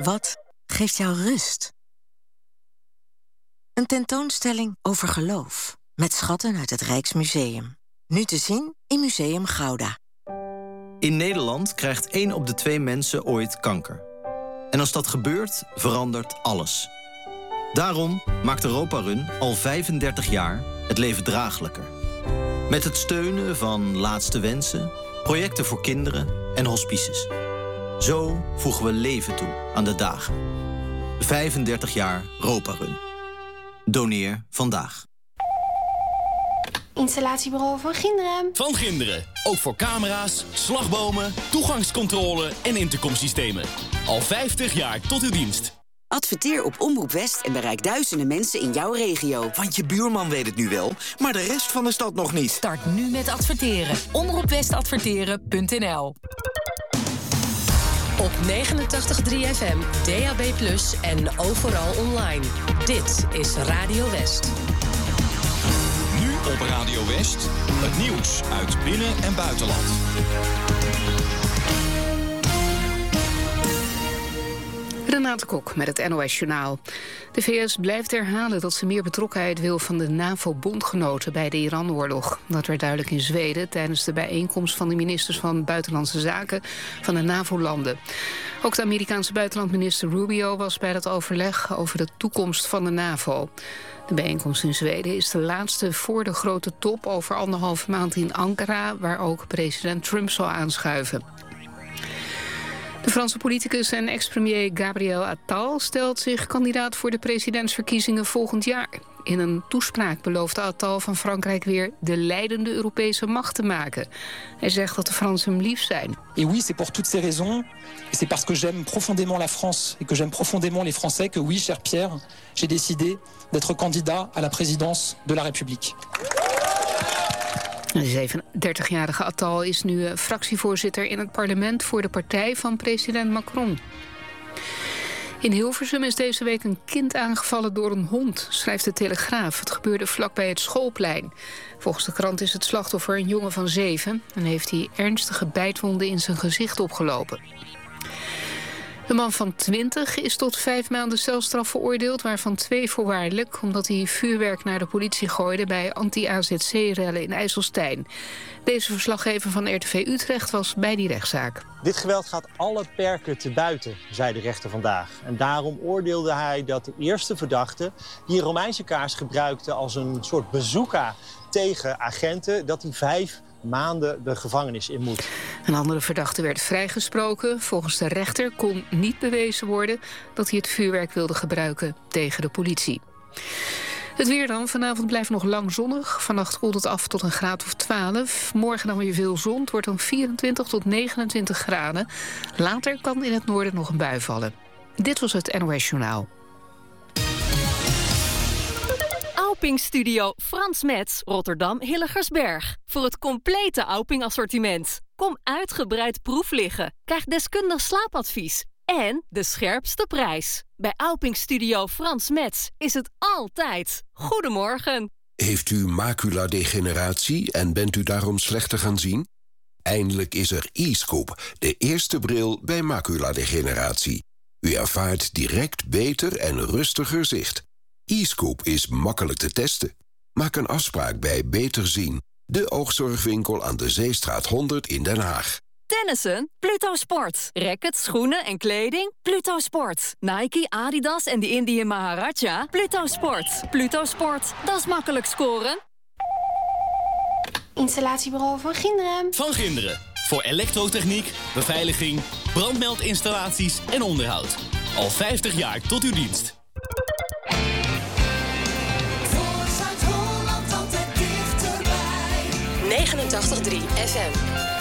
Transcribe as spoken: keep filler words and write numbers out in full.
Wat geeft jou rust? Een tentoonstelling over geloof. Met schatten uit het Rijksmuseum. Nu te zien in Museum Gouda. In Nederland krijgt één op de twee mensen ooit kanker. En als dat gebeurt, verandert alles. Daarom maakt Europa Run al vijfendertig jaar het leven draaglijker. Met het steunen van Laatste Wensen, projecten voor kinderen en hospices. Zo voegen we leven toe aan de dagen. vijfendertig jaar Europa Run. Doneer vandaag. Installatiebureau Van Ginderen. Van Ginderen. Ook voor camera's, slagbomen, toegangscontrole en intercomsystemen. Al vijftig jaar tot uw dienst. Adverteer op Omroep West en bereik duizenden mensen in jouw regio. Want je buurman weet het nu wel, maar de rest van de stad nog niet. Start nu met adverteren. omroep west adverteren punt n l. Op negenentachtig komma drie F M, D A B plus, en overal online. Dit is Radio West. Nu op Radio West, het nieuws uit binnen- en buitenland. Renate Kok met het N O S-journaal. De V S blijft herhalen dat ze meer betrokkenheid wil van de NAVO-bondgenoten bij de Iran-oorlog. Dat werd duidelijk in Zweden tijdens de bijeenkomst van de ministers van Buitenlandse Zaken van de NAVO-landen. Ook de Amerikaanse buitenlandminister Rubio was bij dat overleg over de toekomst van de NAVO. De bijeenkomst in Zweden is de laatste voor de grote top over anderhalve maand in Ankara, waar ook president Trump zal aanschuiven. De Franse politicus en ex-premier Gabriel Attal stelt zich kandidaat voor de presidentsverkiezingen volgend jaar. In een toespraak beloofde Attal van Frankrijk weer de leidende Europese macht te maken. Hij zegt dat de Fransen hem lief zijn. Et oui, c'est pour toutes ces raisons. Et c'est parce que j'aime profondément la France et que j'aime profondément les Français que oui, cher Pierre, j'ai décidé d'être candidat à la présidence de la République. De zevenendertigjarige Attal is nu fractievoorzitter in het parlement voor de partij van president Macron. In Hilversum is deze week een kind aangevallen door een hond, schrijft de Telegraaf. Het gebeurde vlakbij het schoolplein. Volgens de krant is het slachtoffer een jongen van zeven en heeft hij ernstige bijtwonden in zijn gezicht opgelopen. De man van twintig is tot vijf maanden celstraf veroordeeld, waarvan twee voorwaardelijk, omdat hij vuurwerk naar de politie gooide bij anti-A Z C-rellen in IJsselstein. Deze verslaggever van R T V Utrecht was bij die rechtszaak. Dit geweld gaat alle perken te buiten, zei de rechter vandaag. En daarom oordeelde hij dat de eerste verdachte, die een Romeinse kaars gebruikte als een soort bazooka tegen agenten, dat hij vijf maanden de gevangenis in moet. Een andere verdachte werd vrijgesproken. Volgens de rechter kon niet bewezen worden dat hij het vuurwerk wilde gebruiken tegen de politie. Het weer dan. Vanavond blijft nog lang zonnig. Vannacht koelt het af tot een graad of twaalf. Morgen dan weer veel zon. Het wordt dan vierentwintig tot negenentwintig graden. Later kan in het noorden nog een bui vallen. Dit was het N O S-journaal. Auping Studio Frans Metz, Rotterdam Hilligersberg. Voor het complete Auping-assortiment. Kom uitgebreid proef liggen. Krijg deskundig slaapadvies. En de scherpste prijs. Bij Auping Studio Frans Metz is het altijd. Goedemorgen. Heeft u maculadegeneratie en bent u daarom slechter gaan zien? Eindelijk is er e-scope, de eerste bril bij maculadegeneratie. U ervaart direct beter en rustiger zicht. e-scope is makkelijk te testen. Maak een afspraak bij Beter Zien, de oogzorgwinkel aan de Zeestraat honderd in Den Haag. Tennissen? Pluto Sport. Rackets, schoenen en kleding? Pluto Sport. Nike, Adidas en de Indian Maharaja? Pluto Sport. Pluto Sport, dat is makkelijk scoren. Installatiebureau Van Ginderen. Van Ginderen. Voor elektrotechniek, beveiliging, brandmeldinstallaties en onderhoud. Al vijftig jaar tot uw dienst. negenentachtig komma drie F M.